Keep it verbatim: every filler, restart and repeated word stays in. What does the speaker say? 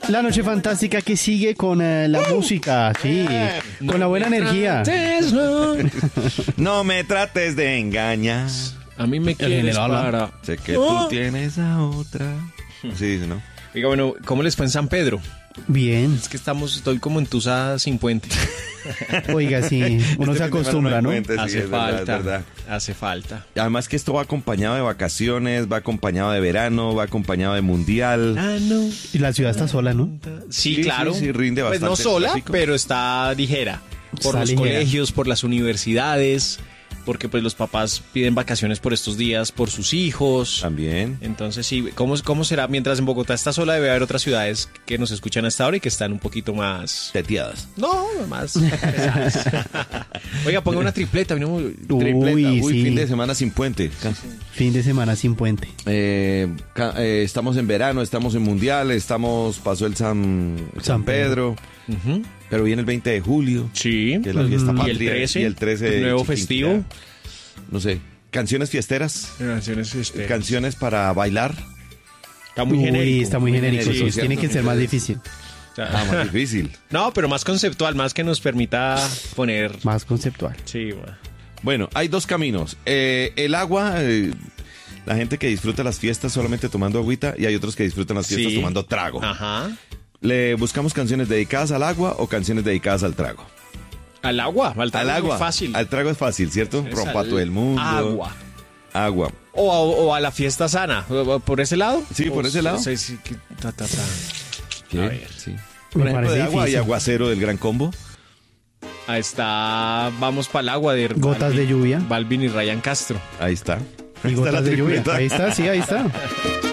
La noche fantástica que sigue con eh, la uh, música, sí, eh, con la buena energía. No. no me trates de engañar. A mí me quieres para... Sé que oh. tú tienes a otra. Sí, ¿no? Oiga, bueno, ¿cómo les fue en San Pedro? Bien. Es que estamos, estoy como entusada sin puente. Oiga, sí, uno este se acostumbra, ¿no? Puente, sí, hace es falta, verdad, es verdad. hace falta. Además que esto va acompañado de vacaciones, va acompañado de verano, va acompañado de mundial. Ah, no. Y la ciudad está sola, ¿no? Sí, sí claro. Sí, sí, rinde bastante. Pues no sola, pero está ligera. Por está los ligera. colegios, por las universidades, porque pues los papás piden vacaciones por estos días, por sus hijos. También. Entonces sí, ¿cómo, cómo será? Mientras en Bogotá está sola, debe haber otras ciudades que nos escuchan hasta ahora y que están un poquito más... Teteadas. No, más. Oiga, ponga una tripleta. ¿No? Tripleta. Uy, Uy, sí. fin de semana sin puente. Fin de semana sin puente. Eh, ca- eh, estamos en verano, estamos en mundial, estamos, pasó el San, San, San Pedro, Pedro. Uh-huh. pero viene el veinte de julio, Sí. que es la fiesta Uh-huh. patria, Y el trece, y el trece el nuevo Chiquinquirá. festivo. No sé, canciones fiesteras, Canciones este, canciones para bailar. Está muy Uy, genérico. está muy genérico, genérico, sí, ¿cierto? tiene que ser más difícil. O sea, Ah, más difícil. no, pero más conceptual, más que nos permita poner... Más conceptual. Sí, bueno. Bueno, hay dos caminos. Eh, el agua, eh, la gente que disfruta las fiestas solamente tomando agüita, y hay otros que disfrutan las fiestas Sí. tomando trago. Ajá. ¿Le buscamos canciones dedicadas al agua o canciones dedicadas al trago? Al agua, al trago Al es agua. muy fácil. Al trago es fácil, ¿cierto? Es Rompa al todo el mundo. Agua. Agua. O a, o a la fiesta sana. ¿Por ese lado? Sí, por O ese lado. Sí, sí, que- ta, ta, ta. ¿Qué? A ver. Sí. Me Por ejemplo, parece de agua y difícil. aguacero del Gran Combo. Ahí está. Vamos para el agua de Gotas Balvin- de lluvia. Balvin y Ryan Castro. Ahí está. Y Ahí está la gotas de lluvia. tripleta. Ahí está, sí, ahí está.